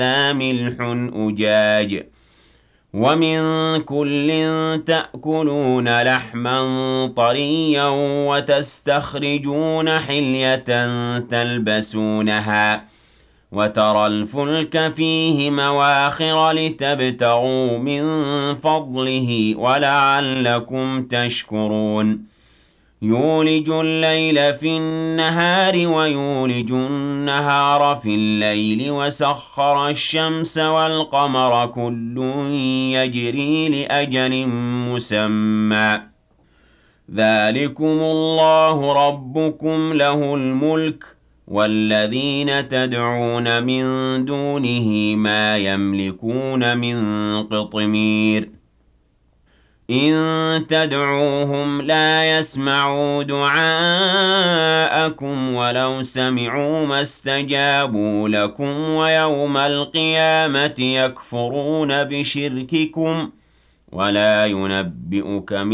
ملح أجاج ومن كل تأكلون لحما طريا وتستخرجون حلية تلبسونها وترى الفلك فيه مواخر لتبتغوا من فضله ولعلكم تشكرون يولج الليل في النهار ويولج النهار في الليل وسخر الشمس والقمر كل يجري لأجل مسمى ذلكم الله ربكم له الملك والذين تدعون من دونه ما يملكون من قطمير إن تدعوهم لا يسمعوا دعاءكم ولو سمعوا ما استجابوا لكم ويوم القيامة يكفرون بشرككم ولا ينبئك